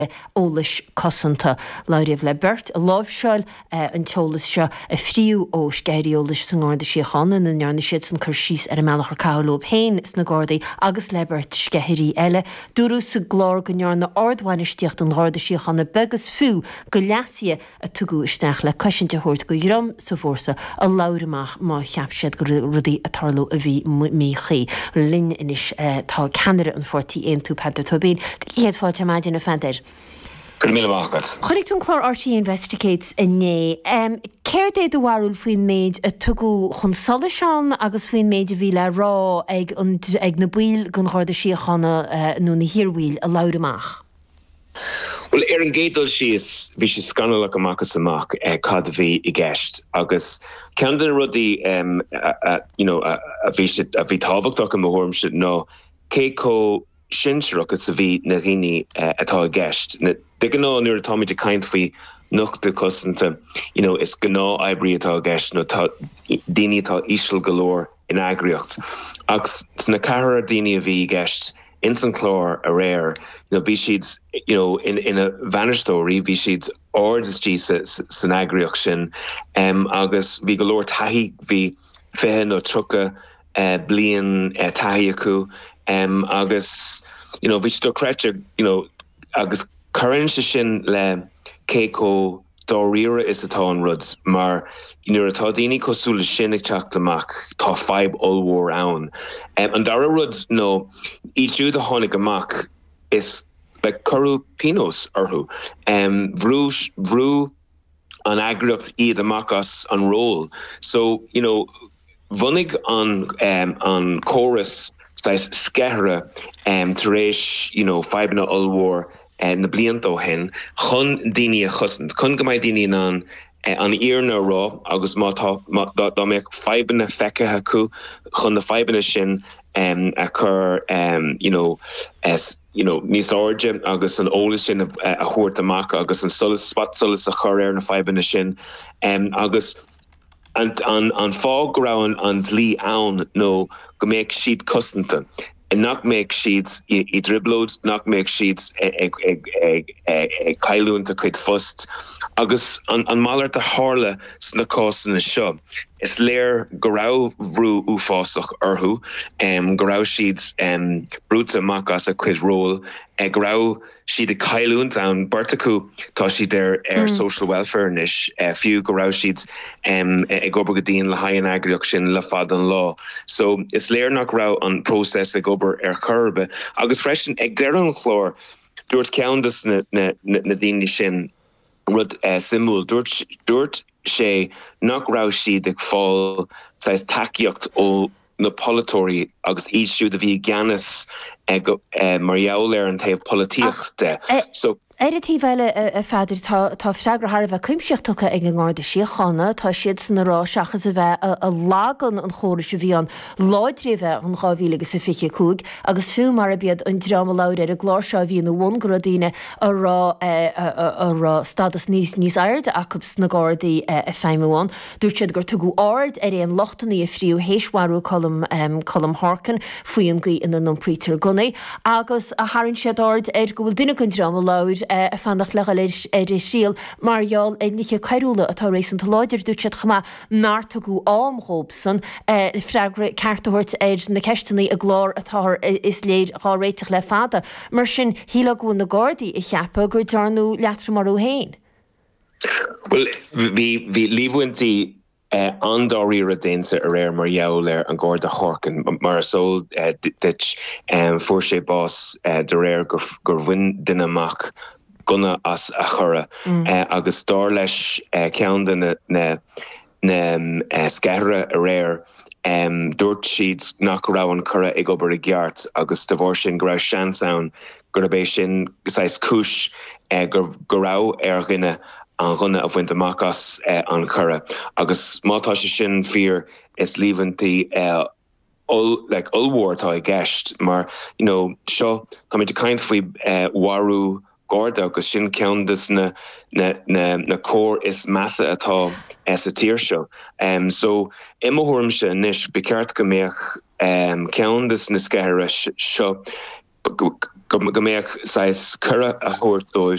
ólas cosanta láirih le bert a lábhseil an teolalas seo a phríú ó scéiríolalas san gáda síochanna na nearna siad san chur síos ar a meallachar cáilób héin is na gádaí agus le bert scéirí eile dúrú sa glár go nearna ordhhainisteocht an gáda síochanna begus fiú go leasia a tugu isteach le caiisiinte thuirt go drom sa bhórsa a labhramach má cheapsead go rudaí a tarlú a bhí míchaí lin inis tá ceanara an fortí aon tú penta tobín iad fáilte maidin na fantair. Chonig tún chlár RT Investigates inné. Céir é do bhharúil faoin méid a tugu chun sola seán agus faoin méid a bhí le rá ag na bhuiil gon cháda síochanna nó na hiorhhuiil a labhramach. Well, an gédal síos bhí sé scanalach amachchas amach cad a bhí i gceist agus cean den rudaí a bhí tábhachtach an mthorm siad nó cé có sinseachas a bhí na riine atá i gceist. De gná nuair a táid a caint faoi nuachta cosanta, is gná eibrí atá i gceist nó daoine atá ísisiil golóir in agriocht. Agus sna cara daoine a bhí i gceist in san chlár a réir, bhí siad in a vanishtóirí bhí siad ordistí san agriocht sin agus bhí golóir taithí bhí fiche nó trucha bliain taithí acu agus bhí sto creite agus chuintse sin le céco dóíire is atá an rud, mar nuair atá daoine cosúla sin ag teacht amach tá 5 ollmhór ann. An dara rud nó í dúd a tháinig amach is le curú pinos orthú. Bhrú an agriocht iad amach as an ról. So, bhunig an chorus sceithre tar éis 5 na ollmhór na bliantó hen chun daoine a chusant chun go mbeidh daoine an iarna rá agus má dá méid 5 na feice acu chun na 5 sin a chur níos áide agus an ólas sin a thuirt amach agus an spot solas a chur ar na 5 sin agus an fág go raibh an dlí ann nó go mbeidh siad cosanta. And not make sheets I dribbled, not make sheets kailún to quit fust. Agus an malar de harle sna kosten is show. Is leer gorau ru ufosach erhu, gorau sheets bruta makas a quit roll, grau she de kailún down Bertaku tashi der social welfare nish few gorau sheets gobergadine la high agriction la fadan law. So is leer not grau on process gober curbe. Agus freshen gleron chlor dort countess na dini shin rud symbol dort sé nach rá siad ag fáil sais takeíocht ó na polytóí agus ísú a bhí gceannas mar jaall ar an taobh políochta. So Éirití bheile a feidir tá freagrathar bheith cuimseachtacha ag an gáda síochanna, tá siad san rá seachas a bheith a lágan an chóir se bhí an láidríomh an gáhíle agus sa fiche cúg, agus fiú mar a bead an drama láir ar a glár seo bhí na bhain gradíine a rá stadas níos aird acubs na gádaí a feimháin. Dúirt siad gur tugu ard ar éon lochtaí a fríú héisharú colm Harkin faoin gaí in an nómprítar gunnaí, agus a harann siad ard ar go bhfuil duine an drama láir a fannacht le síl marall níche caiúla atá rééis an taláidir dúirt chuma nátaú ámhóbsan freigra ceartahairt na ceistenaí a glár atá is léir gá réiteach le fada, mar sin hílaún na Gardaí I cheappa gur dearnú leatra marú héin. Well, vi líbhaintí andáí a dénsa a réir mar jaall an Garda Harkin mar sol dit fuair sé bás de réir gur bhain duine amach gunna as a chura agus dá leis cean na sceithre a réir dúirt siad nach rá an chura ag obair a gceart agus de bhór sin go raibh seansaun gur bééis sin gosáis cis go rá ar gine an gunna a bhaint amachchas an chura agus mátá sé sin fear is líbhaintí ulmhórtá i gceist mar seo tá muid caint faoi warú Garda agus sin ceantas na cór is massa atá sa tír seo. So imimethúirmse níos beceart go mbeadh ceantas na sceithre seo go méach sais curra a hort